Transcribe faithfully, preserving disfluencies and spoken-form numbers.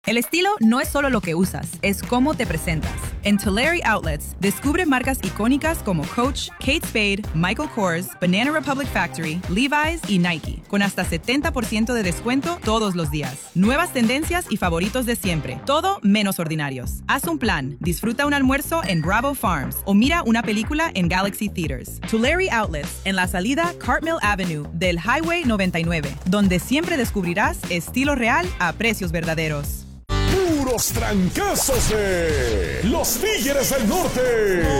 El estilo no es solo lo que usas, es cómo te presentas. En Tulare Outlets, descubre marcas icónicas como Coach, Kate Spade, Michael Kors, Banana Republic Factory, Levi's y Nike, con hasta setenta por ciento de descuento todos los días. Nuevas tendencias y favoritos de siempre, todo menos ordinarios. Haz un plan, disfruta un almuerzo en Bravo Farms o mira una película en Galaxy Theaters. Tulare Outlets, en la salida Cartmill Avenue del Highway noventa y nueve, donde siempre descubrirás estilo real a precios verdaderos. Puros trancazos de los Tigres del Norte.